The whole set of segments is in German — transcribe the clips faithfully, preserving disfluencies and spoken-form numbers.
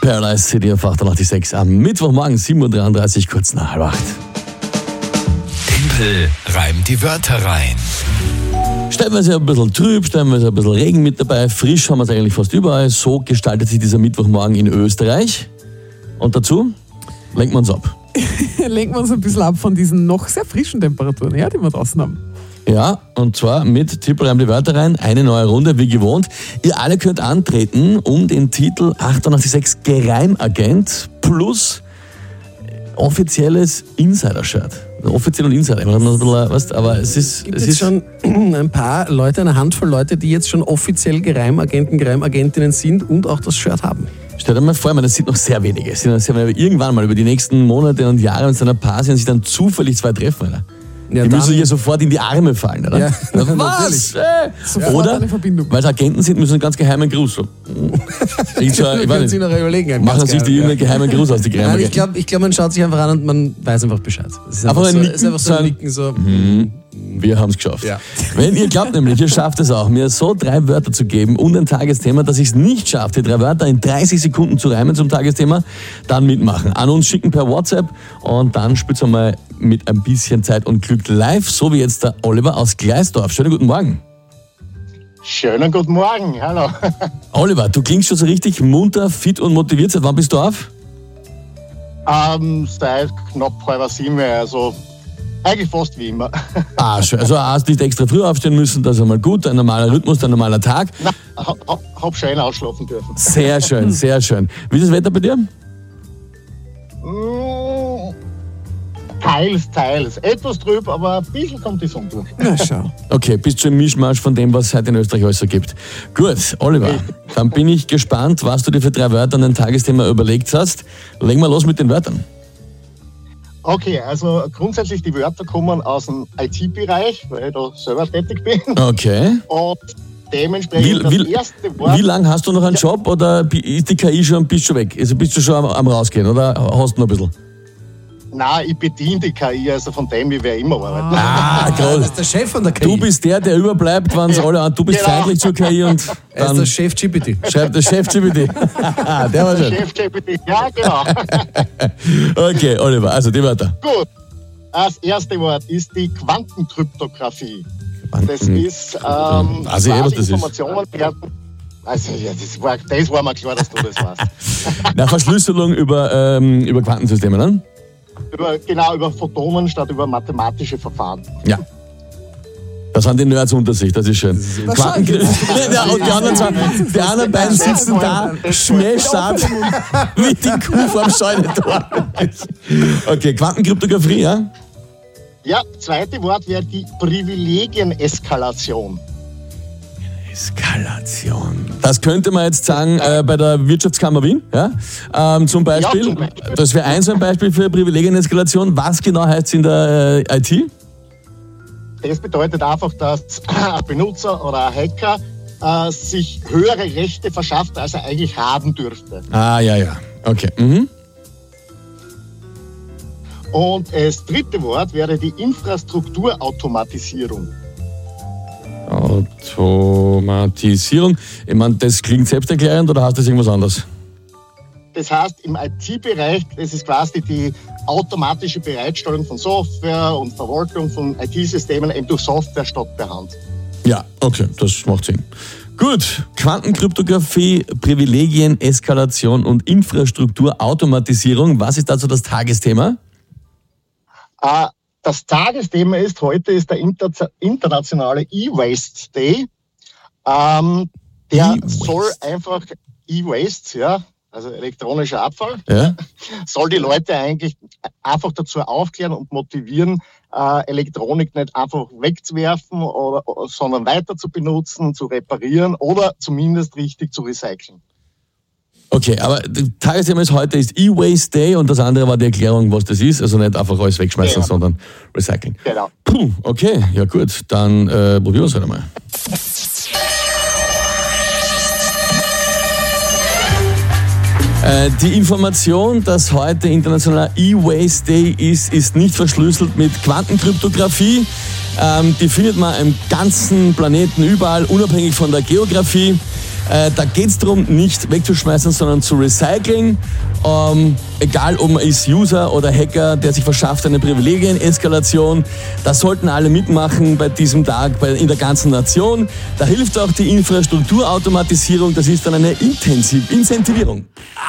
Paradise City auf achtundachtzig Komma sechs am Mittwochmorgen, sieben Uhr dreiunddreißig, kurz nach halb acht. Tempel reimt die Wörter rein. Stellenweise ein bisschen trüb, stellenweise ein bisschen Regen mit dabei. Frisch haben wir es eigentlich fast überall. So gestaltet sich dieser Mittwochmorgen in Österreich. Und dazu lenken wir uns ab. Lenken wir uns ein bisschen ab von diesen noch sehr frischen Temperaturen, ja, die wir draußen haben. Ja, und zwar mit Tippel reimt die Wörter rein. Eine neue Runde, wie gewohnt. Ihr alle könnt antreten um den Titel achtundachtzig Komma sechs Geheimagent plus offizielles Insider-Shirt. Offiziell und Insider. Weißt, aber es ist... Gibt es es ist schon ein paar Leute, eine Handvoll Leute, die jetzt schon offiziell Geheimagenten, Geheimagentinnen sind und auch das Shirt haben. Stell dir mal vor, das sind noch sehr wenige. Es sind noch sehr wenige. Irgendwann mal über die nächsten Monate und Jahre, wenn es dann ein Paar sind, sich dann zufällig zwei treffen, oder? Ja, die dann- müssen hier sofort in die Arme fallen, oder? Ja, Was? Äh? Sofort Oder, eine Verbindung. weil es Agenten sind, müssen einen ganz geheimen Gruß. So. Ich so, ich weiß können Sie nicht, noch überlegen. ein machen ganz sich die geheim, irgendeinen geheimen Gruß aus, die Nein, ich Geheimagenten. glaube, ich glaub, man schaut sich einfach an und man weiß einfach Bescheid. Es ist Einfach einfach, ein so, Nicken, es ist einfach so ein sagen, Nicken. So. Wir haben es geschafft. Ja. Wenn ihr glaubt nämlich, ihr schafft es auch, mir so drei Wörter zu geben und ein Tagesthema, dass ich es nicht schaffe, die drei Wörter in dreißig Sekunden zu reimen zum Tagesthema, dann mitmachen. An uns schicken per WhatsApp und dann spielt mal mit ein bisschen Zeit und Glück live, so wie jetzt der Oliver aus Gleisdorf. Schönen guten Morgen. Schönen guten Morgen, hallo. Oliver, du klingst schon so richtig munter, fit und motiviert. Seit wann bist du auf? Ähm, seit knapp halb sieben, also eigentlich fast wie immer. Ah, schön. Also hast nicht extra früh aufstehen müssen, das ist einmal gut, ein normaler Rhythmus, ein normaler Tag. Nein, hab, hab, hab schön ausschlafen dürfen. Sehr schön, sehr schön. Wie ist das Wetter bei dir? Mm, teils, teils. Etwas trüb, aber ein bisschen kommt die Sonne durch. Na schau. Okay, bist du im Mischmasch von dem, was es heute in Österreich alles so gibt. Gut, Oliver, dann bin ich gespannt, was du dir für drei Wörter an ein Tagesthema überlegt hast. Legen wir los mit den Wörtern. Okay, also grundsätzlich die Wörter kommen aus dem I T-Bereich, weil ich da selber tätig bin. Okay. Und Wie, dementsprechend das wie, erste Wort... wie lange hast du noch einen Job oder ist die K I schon, bist du weg? Also bist du schon am, am Rausgehen oder hast du noch ein bisschen? Nein, ich bediene die K I, also von dem ich werde immer arbeiten. Ah, Das groß. ist der Chef von der K I. Du bist der, der überbleibt, wenn sie alle an. Du bist Genau. feindlich zur K I und er ist dann der Chef G P T. schreibt der Chef G P T. Der war schön. Chef G P T, ja genau. Okay, Oliver, also die Wörter. Gut. Das erste Wort ist die Quantenkryptographie. Das ist ähm, Also, eh, was das ist. Informationen werden. Also, ja, das, war, das war mir klar, dass du das weißt. Na, Verschlüsselung über, ähm, über Quantensysteme, ne? über, genau, über Photonen statt über mathematische Verfahren. Ja. Das sind die Nerds unter sich, das ist schön. Quantenkry- ja, und die anderen, zwei, die anderen beiden sitzen da, schmähstark, wie die Kuh vorm Scheunentor. Okay, Quantenkryptographie, ja? Ja, zweite Wort wäre die Privilegieneskalation. Eskalation. Das könnte man jetzt sagen äh, bei der Wirtschaftskammer Wien, ja? Ähm, zum Beispiel. Ja, zum Beispiel. Das wäre ein so ein Beispiel für Privilegieneskalation. Was genau heißt es in der äh, I T? Das bedeutet einfach, dass ein Benutzer oder ein Hacker äh, sich höhere Rechte verschafft, als er eigentlich haben dürfte. Ah, ja, ja. Okay. Mhm. Und das dritte Wort wäre die Infrastrukturautomatisierung. Automatisierung. Ich meine, das klingt selbsterklärend oder heißt das irgendwas anderes? Das heißt, im I T-Bereich, das ist quasi die automatische Bereitstellung von Software und Verwaltung von I T-Systemen eben durch Software statt per Hand. Ja, okay, das macht Sinn. Gut, Quantenkryptographie, Privilegien, Eskalation und Infrastrukturautomatisierung. Was ist dazu das Tagesthema? Äh, das Tagesthema ist, heute ist der Inter- internationale E-Waste Day. Ähm, der E-Waste. soll einfach E-Waste, ja, also elektronischer Abfall, Ja? soll die Leute eigentlich einfach dazu aufklären und motivieren, äh, Elektronik nicht einfach wegzuwerfen, oder, sondern weiter zu benutzen, zu reparieren oder zumindest richtig zu recyceln. Okay, aber das Tagesthema ist heute ist E-Waste Day und das andere war die Erklärung, was das ist. Also nicht einfach alles wegschmeißen, Ja. sondern recyceln. Genau. Puh, okay, ja gut, dann äh, probieren wir es halt einmal. Äh, die Information, dass heute internationaler E-Waste Day ist, ist nicht verschlüsselt mit Quantenkryptographie. Ähm, die findet man im ganzen Planeten überall, unabhängig von der Geografie. Äh, da geht es darum, nicht wegzuschmeißen, sondern zu recyceln. Ähm, egal, ob man ist User oder Hacker, der sich verschafft eine Privilegien-Eskalation. Da sollten alle mitmachen bei diesem Tag bei, in der ganzen Nation. Da hilft auch die Infrastrukturautomatisierung. Das ist dann eine Intensiv- Incentivierung.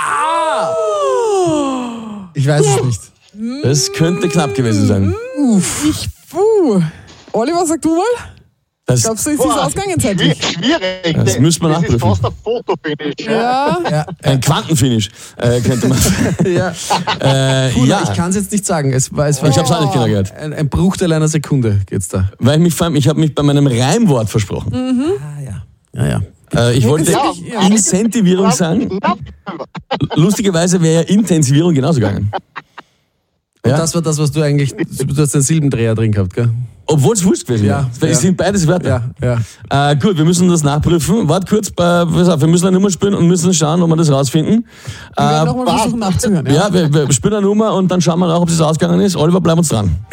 Ich weiß es nicht. Das könnte knapp gewesen sein. Ich, puh. Olli, was sagst du mal? Das, Glaubst du, ist es Boah, ausgegangen zeitlich? Schwierig. Das müsste man Das ist nachprüfen. fast ein Fotofinish. Ja. Ja, ein Quantenfinish, äh, könnte man ja. äh, Puh, ja, ich kann es jetzt nicht sagen. Es war, es war ich habe es auch nicht genau gehört. ein, ein Bruchteil einer Sekunde geht's da. Weil ich mich, vor allem- ich habe mich bei meinem Reimwort versprochen. Ah ja. Ja, ja. Äh, ich wollte Ja, ja. Incentivierung sagen. Lustigerweise wäre ja Intensivierung genauso gegangen. Und Ja? das war das, was du eigentlich. Du hast den Silbendreher drin gehabt, gell? Obwohl es wurscht gewesen Ja, wäre. ja. Es sind beides Wörter. Ja, ja. Äh, gut, wir müssen das nachprüfen. Wart kurz, bei, pass auf, wir müssen eine Nummer spielen und müssen schauen, ob wir das rausfinden. Wir werden Äh, nochmal versuchen nachzuhören. Ja. ja, wir, wir spielen eine Nummer und dann schauen wir auch, ob es ausgegangen ist. Oliver, bleib uns dran.